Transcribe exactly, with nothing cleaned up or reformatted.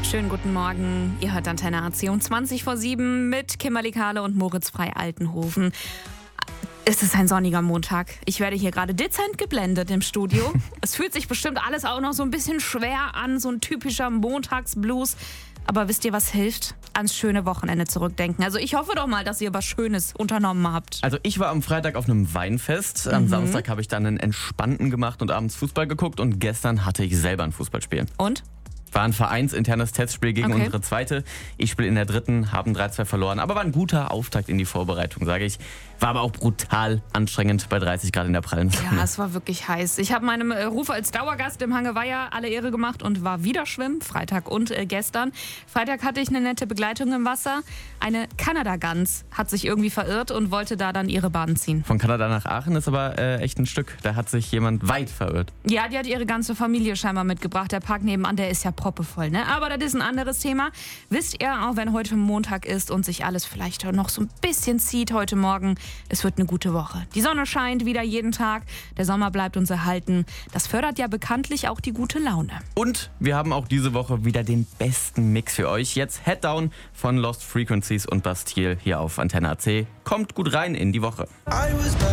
Schönen guten Morgen. Ihr hört Antenne A C um zwanzig vor sieben mit Kimberly Kahle und Moritz Frei-Altenhofen. Es ist ein sonniger Montag. Ich werde hier gerade dezent geblendet im Studio. Es fühlt sich bestimmt alles auch noch so ein bisschen schwer an, so ein typischer Montagsblues. Aber wisst ihr, was hilft? Ans schöne Wochenende zurückdenken. Also ich hoffe doch mal, dass ihr was Schönes unternommen habt. Also ich war am Freitag auf einem Weinfest. Am Mhm. Samstag habe ich dann einen entspannten gemacht und abends Fußball geguckt. Und gestern hatte ich selber ein Fußballspiel. Und? War ein vereinsinternes Testspiel gegen Okay. unsere zweite. Ich spiele in der dritten, haben drei zwei verloren. Aber war ein guter Auftakt in die Vorbereitung, sage ich. War aber auch brutal anstrengend bei dreißig Grad in der prallen Sonne. Ja, es war wirklich heiß. Ich habe meinem äh, Ruf als Dauergast im Hangeweiher alle Ehre gemacht und war wieder schwimmen, Freitag und äh, gestern. Freitag hatte ich eine nette Begleitung im Wasser. Eine Kanada-Gans hat sich irgendwie verirrt und wollte da dann ihre Bahn ziehen. Von Kanada nach Aachen ist aber äh, echt ein Stück. Da hat sich jemand weit verirrt. Ja, die hat ihre ganze Familie scheinbar mitgebracht. Der Park nebenan, der ist ja proppevoll, ne? Aber das ist ein anderes Thema. Wisst ihr, auch wenn heute Montag ist und sich alles vielleicht noch so ein bisschen zieht heute Morgen, es wird eine gute Woche. Die Sonne scheint wieder jeden Tag, der Sommer bleibt uns erhalten. Das fördert ja bekanntlich auch die gute Laune. Und wir haben auch diese Woche wieder den besten Mix für euch. Jetzt Head Down von Lost Frequencies und Bastille hier auf Antenne A C. Kommt gut rein in die Woche.